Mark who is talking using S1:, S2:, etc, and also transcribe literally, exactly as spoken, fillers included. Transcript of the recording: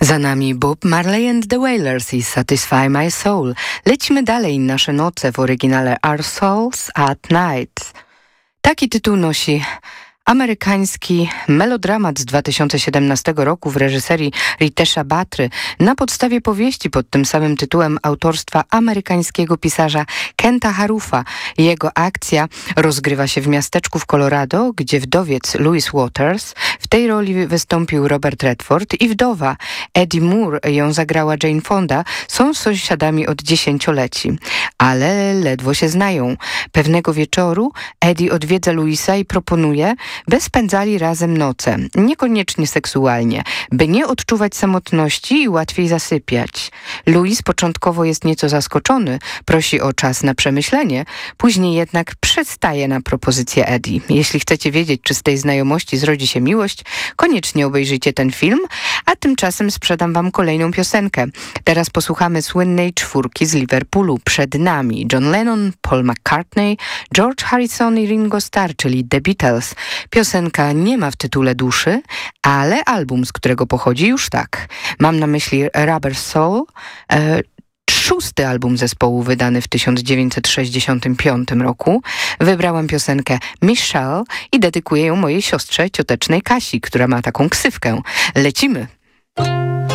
S1: Za nami Bob Marley and the Wailers i Satisfy My Soul. Lecimy dalej, nasze noce w oryginale Our Souls at Night. Taki tytuł nosi amerykański melodramat z dwa tysiące siedemnastego roku w reżyserii Ritesha Batry na podstawie powieści pod tym samym tytułem autorstwa amerykańskiego pisarza Kenta Harufa. Jego akcja rozgrywa się w miasteczku w Colorado, gdzie wdowiec Louis Waters, w tej roli wystąpił Robert Redford, i wdowa Eddie Moore, ją zagrała Jane Fonda, są sąsiadami od dziesięcioleci, ale ledwo się znają. Pewnego wieczoru Eddie odwiedza Louisa i proponuje, by spędzali razem noce, niekoniecznie seksualnie, by nie odczuwać samotności i łatwiej zasypiać. Louis początkowo jest nieco zaskoczony, prosi o czas na przemyślenie, później jednak przystaje na propozycję Eddie. Jeśli chcecie wiedzieć, czy z tej znajomości zrodzi się miłość, koniecznie obejrzyjcie ten film, a tymczasem sprzedam wam kolejną piosenkę. Teraz posłuchamy słynnej czwórki z Liverpoolu. Przed nami John Lennon, Paul McCartney, George Harrison i Ringo Starr, czyli The Beatles. Piosenka nie ma w tytule duszy, ale album, z którego pochodzi, już tak. Mam na myśli Rubber Soul, e, szósty album zespołu wydany w tysiąc dziewięćset sześćdziesiątym piątym roku. Wybrałam piosenkę Michelle i dedykuję ją mojej siostrze ciotecznej Kasi, która ma taką ksywkę. Lecimy!